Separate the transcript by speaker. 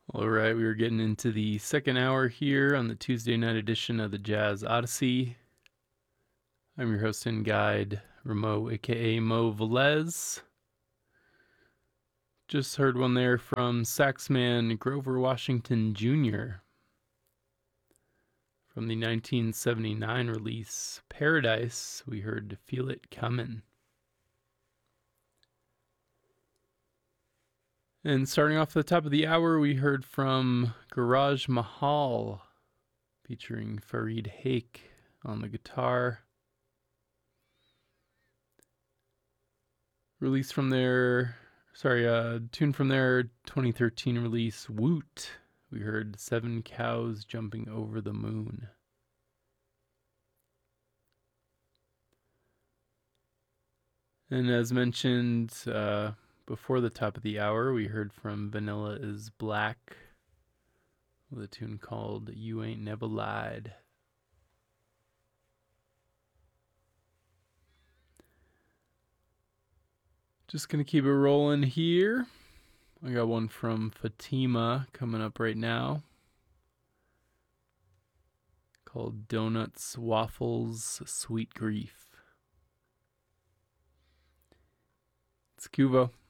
Speaker 1: All right, we are getting into the second hour here on the Tuesday night edition of the Jazz Odyssey. I'm your host and guide, Ramo, aka Mo Velez. Just heard one there from saxman Grover Washington Jr. From the 1979 release Paradise, we heard Feel It Comin'. And starting off the top of the hour, we heard from Garage Mahal featuring Fareed Haque on the guitar. Release from their, tune from their 2013 release Woot. We heard Seven Cows Jumping Over the Moon. And as mentioned before the top of the hour, we heard from Vanilla is Black with a tune called You Ain't Never Lied. Just gonna keep it rolling here. I got one from Fatima coming up right now called Donuts, Waffles, Sweet Grief. It's Kuvo.